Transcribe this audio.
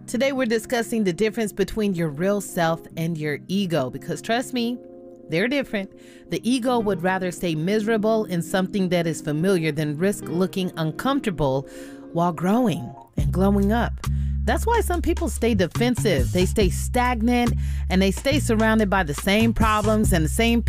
Today, we're discussing the difference between your real self and your ego, because trust me, they're different. The ego would rather stay miserable in something that is familiar than risk looking uncomfortable while growing and glowing up. That's why some people stay defensive. They stay stagnant and they stay surrounded by the same problems and the same